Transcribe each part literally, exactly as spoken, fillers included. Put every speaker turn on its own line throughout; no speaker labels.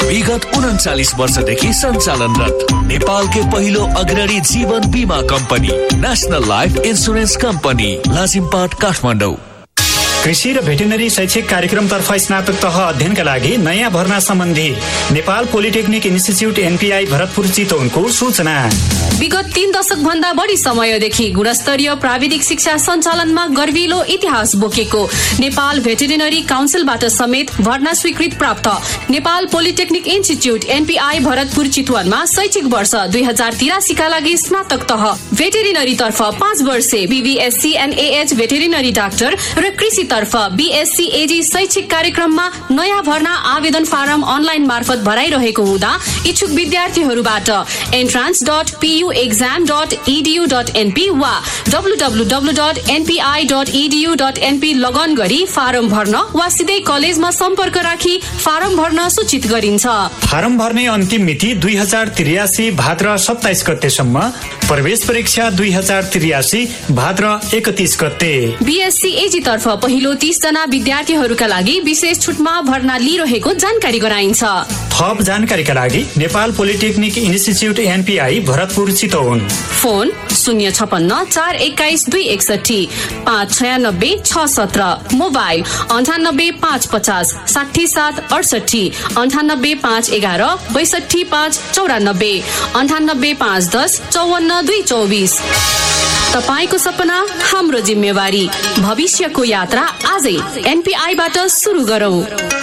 विगत उन्चालीस वर्षदेखि सञ्चालनरत नेपालकै पहिलो अग्रणी जीवन बीमा company national life insurance company Lazimpat Kathmandu.
कृषि र भेटेरिनरी शैक्षिक कार्यक्रमतर्फ स्नातक तह अध्ययनका लागि नयाँ भर्ना सम्बन्धी Nepal polytechnic institute NPI Bharatpur चितवनको सूचना।
विगत तीन दशक भन्दा बढी समयदेखि गुणस्तरीय प्राविधिक शिक्षा सञ्चालनमा गर्विलो इतिहास बोकेको नेपाल भेटेरिनरी काउन्सिलबाट समेत भर्ना स्वीकृत प्राप्त Nepal polytechnic institute NPI Bharatpur चितवनमा शैक्षिक वर्ष दुई हजार तिरासीका लागि स्नातक तह भेटेरिनरी तर्फ पाँच वर्षे बीबीएससी एनएएच भेटेरिनरी डाक्टर र कृषि तर्फ बीएससी एजी शैक्षिक कार्यक्रममा नयाँ भर्ना आवेदन फारम अनलाइन मार्फत भराइरहेको हुँदा इच्छुक विद्यार्थीहरूबाट entrance dot PU exam dot edu dot NP वा W W W dot NPI dot edu dot NP लगन गरी फारम भर्न वा सिधै कलेजमा सम्पर्क राखी फारम भर्न सूचित गरिन्छ।
फारम भर्ने अन्तिम मिति दुई हजार त्रियासी भाद्र सत्ताइस गतेसम्म, प्रवेश परीक्षा दुई हजार त्रियासी भाद्र एकतीस गते।
बीएससी एजी तर्फ पहिलो तीस जना विद्यार्थीहरूका लागि विशेष छुटमा भर्ना लिइरहेको जानकारी गराइन्छ।
थप जानकारीका लागि Nepal polytechnic institute NPI Bharatpur Chitwan,
phone शून्य छपन्न चार एक्काइस दुई एकसठी पाँच छयानब्बे छ सत्र, मोबाइल अन्ठानब्बे पाँच पचास साठी सात अडसठी, अन्ठानब्बे पाँच एघार बैसठी पाँच चौरानब्बे, अन्ठानब्बे पाँच दस चौवन्न दुई चौबिस। तपाईको सपना हाम्रो जिम्मेवारी, भविष्यको यात्रा आजै एनपीआईबाट सुरु गरौं।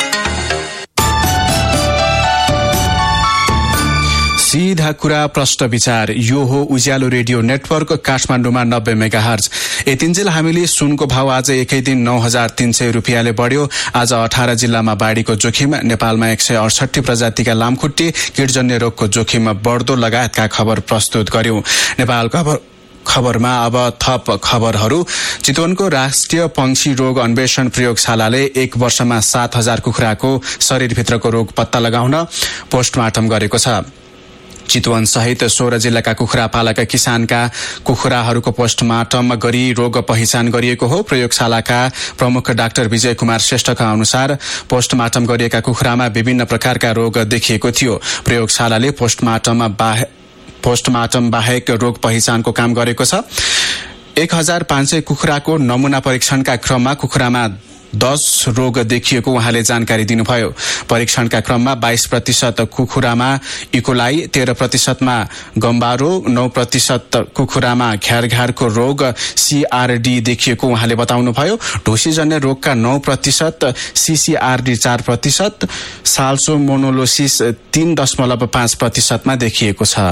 सीधा कुरा प्रश्न विचार, यो हो उज्यालो रेडियो नेटवर्क काठमाडौँमा नब्बे मेगाहर्ज। यतिन्जेल हामीले सुनको भाव आज एकै दिन नौ हजार तीन सय रुपियाँले बढ्यो। आज अठार जिल्लामा बाढीको जोखिम, नेपालमा एक सय अडसठी प्रजातिका लामखुट्टे, कीटजन्य रोगको जोखिम बढ्दो लगायतका खबर प्रस्तुत गर्यौं। नेपाल खबर खबरमा अब थप खबरहरू। चितवनको राष्ट्रिय पंक्षी रोग अन्वेषण प्रयोगशालाले एक वर्षमा सात हजार कुखुराको शरीरभित्रको रोग पत्ता लगाउन पोस्टमार्टम गरेको छ। चितवन सहित सोह्र जिल्लाका कुखुरा पालक किसानका कुखुराहरूको पोस्टमार्टम गरी रोग पहिचान गरिएको हो। प्रयोगशालाका प्रमुख डाक्टर विजय कुमार श्रेष्ठका अनुसार पोस्टमार्टम गरिएका कुखुरामा विभिन्न प्रकारका रोग देखिएको थियो। प्रयोगशालाले पोस्टमार्टम बाहे पोस्टमार्टम बाहेक रोग पहिचानको काम गरेको छ। एक हजार पाँच सय कुखुराको नमूना परीक्षणका क्रममा कुखुरामा दस रोग देखिएको उहाँले जानकारी दिनुभयो। परीक्षणका क्रममा बाइस प्रतिशत कुखुरामा इकोलाई, तेह्र प्रतिशतमा गम्बारो, नौ प्रतिशत कुखुरामा घ्यारघ्यारको रोग सीआरडी देखिएको उहाँले बताउनुभयो। ढुसीजन्य रोगका नौ प्रतिशत, सीसीआरडी चार प्रतिशत, साल्सो मोनोलोसिस तीन दशमलव पाँच प्रतिशतमा देखिएको छ।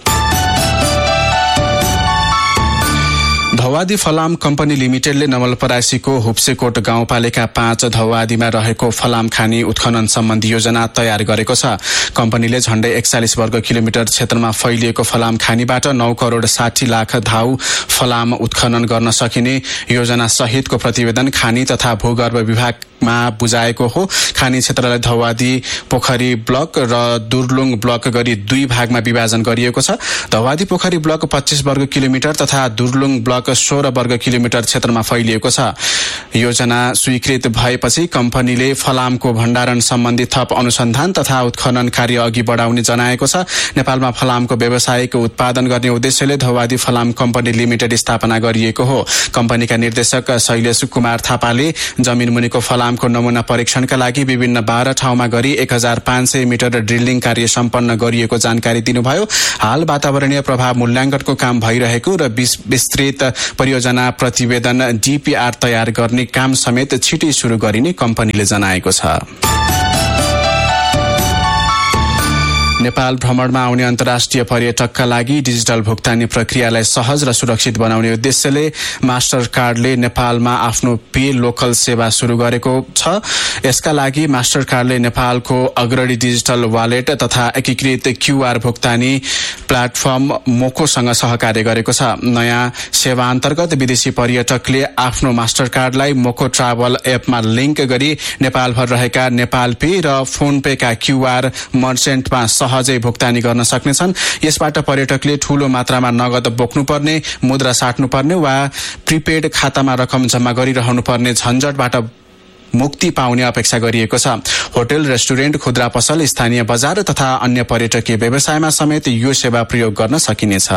धौवादी फलाम कम्पनी लिमिटेडले नवलपरासीको हुप्सेकोट गाउँपालिका पाँच धौवादीमा रहेको फलाम खानी उत्खनन सम्बन्धी योजना तयार गरेको छ। कम्पनीले झण्डै एकचालिस वर्ग किलोमिटर क्षेत्रमा फैलिएको फलाम खानीबाट नौ करोड़ साठी लाख धाउ फलाम उत्खनन गर्न सकिने योजना सहितको प्रतिवेदन खानी तथा भूगर्भ विभागमा बुझाएको हो। खानी क्षेत्रलाई धौवादी पोखरी ब्लक र दुर्लुङ ब्लक गरी दुई भागमा विभाजन गरिएको छ। धौवादी पोखरी ब्लक पच्चीस वर्ग किलोमिटर तथा दुर्लुङ ब्लक सोह्र वर्ग किलोमिटर क्षेत्रमा फैलिएको छ। योजना स्वीकृत भएपछि कम्पनीले फलामको भण्डारण सम्बन्धी थप अनुसन्धान तथा उत्खनन कार्य अघि बढाउने जनाएको छ। नेपालमा फलामको व्यावसायिक उत्पादन गर्ने उद्देश्यले धौवादी फलाम कम्पनी लिमिटेड स्थापना गरिएको हो। कम्पनीका निर्देशक शैलेश कुमार थापाले जमिन मुनिको फलामको नमूना परीक्षणका लागि विभिन्न बाह्र ठाउँमा गरी एक हजार पाँच सय मिटर ड्रिलिङ कार्य सम्पन्न गरिएको जानकारी दिनुभयो। हाल वातावरणीय प्रभाव मूल्याङ्कनको काम भइरहेको र विस्तृत परियोजना प्रतिवेदन डीपीआर तयार गर्ने काम समेत छिटै शुरू गरिने कम्पनीले जनाएको छ। नेपाल भ्रमणमा आउने अन्तर्राष्ट्रिय पर्यटकका लागि डिजिटल भुक्तानी प्रक्रियालाई सहज र सुरक्षित बनाउने उद्देश्यले मास्टर कार्डले नेपालमा आफ्नो पे लोकल सेवा शुरू गरेको छ। यसका लागि मास्टर कार्डले नेपालको अग्रणी डिजिटल वालेट तथा एकीकृत क्यूआर भुक्तानी प्लेटफर्म मोकोसँग सहकार्य गरेको छ। नयाँ सेवा अन्तर्गत विदेशी पर्यटकले आफ्नो मास्टर कार्डलाई मोको ट्राभल एपमा लिंक गरी नेपालभर रहेका नेपाल पे र फोन पे का क्यूआर मर्चेन्टमा सहजै भुक्तानी गर्न सक्नेछन्। यसबाट पर्यटकले ठूलो मात्रामा नगद बोक्नुपर्ने, मुद्रा साट्नुपर्ने वा प्रिपेड खातामा रकम जम्मा गरिरहनुपर्ने झन्झटबाट मुक्ति पाउने अपेक्षा गरिएको छ। होटल, रेस्टुरेन्ट, खुद्रा पसल, स्थानीय बजार तथा अन्य पर्यटकीय व्यवसायमा समेत यो सेवा प्रयोग गर्न सकिनेछ।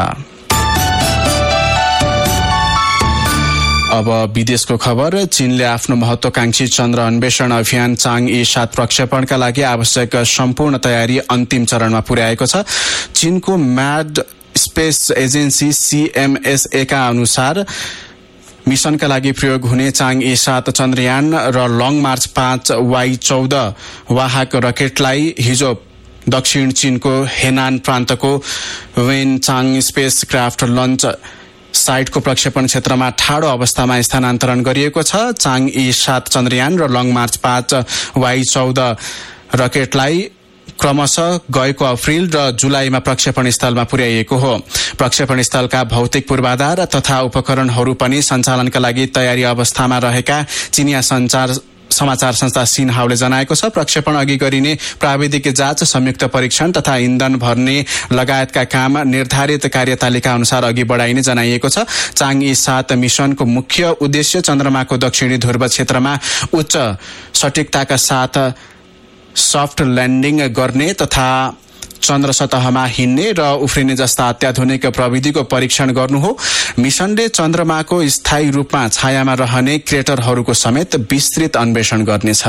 अब विदेशको खबर। चीनले आफ्नो महत्वाकांक्षी चन्द्र अन्वेषण अभियान चाङ ई सात प्रक्षेपणका लागि आवश्यक सम्पूर्ण तयारी अन्तिम चरणमा पुर्याएको छ। चीनको म्याड स्पेस एजेन्सी सीएमएसए का अनुसार मिशनका लागि प्रयोग हुने चाङ ई सात चन्द्रयान र लङ मार्च पाँच वाई चौध वाहक रकेटलाई हिजो दक्षिण चीनको हेनान प्रान्तको वेनचाङ स्पेस क्राफ्ट लन्च साइटको प्रक्षेपण क्षेत्रमा ठाडो अवस्थामा स्थानान्तरण गरिएको छ। चाङ ई सात चन्द्रयान र लङ मार्च पाँच वाई चौध रकेटलाई क्रमशः गएको अप्रिल र जुलाईमा प्रक्षेपण स्थलमा पुर्याइएको हो। प्रक्षेपण स्थलका भौतिक पूर्वाधार तथा उपकरणहरू पनि सञ्चालनका लागि तयारी अवस्थामा रहेका चिनिया संचार समाचार संस्था सिन्हाउले जनाएको छ। प्रक्षेपण अघि गरिने प्राविधिक जाँच, संयुक्त परीक्षण तथा इन्धन भर्ने लगायतका काम निर्धारित कार्यतालिका अनुसार अघि बढाइने जनाइएको छ। चाङ ई सात मिशनको मुख्य उद्देश्य चन्द्रमाको दक्षिणी ध्रुव क्षेत्रमा उच्च सटीकताका साथ सफ्ट ल्यान्डिङ गर्ने तथा चन्द्र सतहमा हिँड्ने र उफ्रिने जस्ता अत्याधुनिक प्रविधिको परीक्षण गर्नु हो। मिशनले चन्द्रमाको स्थायी रूपमा छायामा रहने क्रेटरहरूको समेत विस्तृत अन्वेषण गर्नेछ।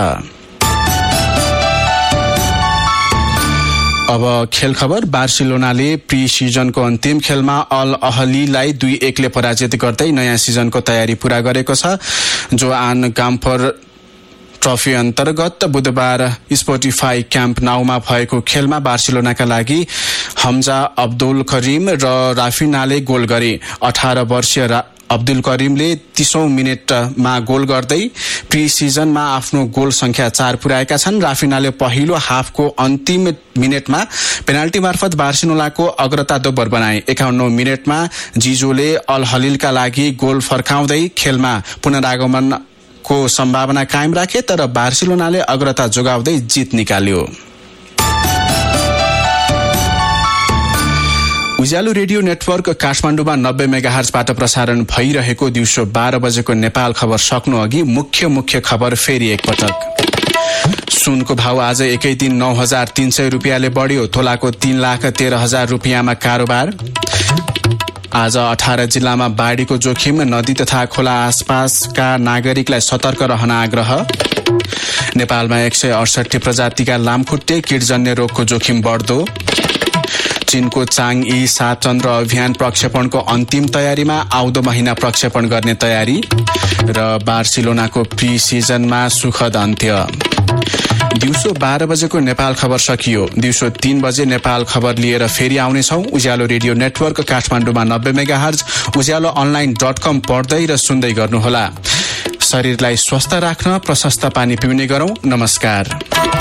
अब खेल खबर। बार्सिलोनाले प्री सिजनको अन्तिम खेलमा अल अहलीलाई दुई एकले पराजित गर्दै नयाँ सिजनको तयारी पूरा गरेको छ। जोआन गाम्पर ट्रफी अन्तर्गत बुधबार स्पोटिफाई क्याम्प नाउमा भएको खेलमा बार्सिलोनाका लागि हमजा अब्दुल करिम र राफिनाले गोल गरे। अठार वर्षीय अब्दुल करिमले तीसौं मिनटमा गोल गर्दै प्री सिजनमा आफ्नो गोल संख्या चार पुर्याएका छन्। राफिनाले पहिलो हाफको अन्तिम मिनटमा पेनाल्टी मार्फत बार्सिलोनाको अग्रता दोब्बर बनाए। एकाउन्नौ मिनटमा जिजोले अल हलिलका लागि गोल फर्काउँदै खेलमा पुनरागमन को सम्भावना कायम राखे, तर बार्सिलोनाले अग्रता जोगाउँदै जित निकाल्यो। उज्यालो रेडियो नेटवर्क काठमाडौँमा नब्बे मेगाहर्जबाट प्रसारण भइरहेको दिउँसो बाह्र बजेको नेपाल खबर सक्नु अघि मुख्य मुख्य खबर फेरि एकपटक। सुनको भाव आज एकै दिन नौ हजार तीन सय रुपियाँले बढ्यो। तोलाको तीन लाख तेह्र हजार रुपियाँमा कारोबार। आज अठार जिल्लामा बाढ़ीको जोखिम, नदी तथा खोला आसपासका नागरिकलाई सतर्क रहन आग्रह। नेपालमा एक सय अडसठी प्रजातिका लामखुट्टे कीटजन्य रोगको जोखिम बढ्दो। चीनको चाङ ई सात चन्द्र अभियान प्रक्षेपणको अन्तिम तयारीमा, आउँदो महिना प्रक्षेपण गर्ने तयारी। र बार्सिलोनाको प्री सिजनमा सुखद अन्त्य। दिउँसो बाह्र बजेको नेपाल खबर सकियो। दिउँसो तीन बजे नेपाल खबर लिएर फेरि आउनेछौ। उज्यालो रेडियो नेटवर्क काठमाडौँमा नब्बे मेगाहर्ज, उज्यालो अनलाइन डट कम पढ्दै र सुन्दै गर्नुहोला। शरीरलाई स्वस्थ राख्न प्रशस्त पानी पिउने गरौं। नमस्कार।